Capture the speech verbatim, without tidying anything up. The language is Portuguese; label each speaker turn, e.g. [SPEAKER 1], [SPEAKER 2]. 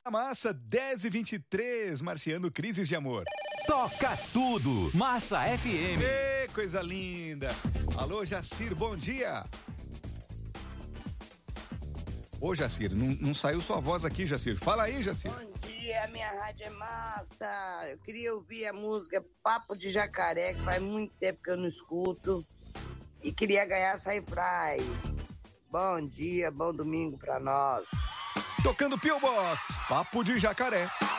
[SPEAKER 1] Massa, dez e vinte e três, Marciano, Crises de Amor.
[SPEAKER 2] Toca tudo, Massa F M.
[SPEAKER 1] Ê, coisa linda. Alô, Jacir, bom dia. Ô, Jacir, não, não saiu sua voz aqui, Jacir. Fala aí, Jacir.
[SPEAKER 3] Bom dia, minha rádio é massa. Eu queria ouvir a música Papo de Jacaré, que faz muito tempo que eu não escuto. E queria ganhar Saifrai. Bom dia, bom domingo pra nós.
[SPEAKER 1] Tocando P O Box, Papo de Jacaré.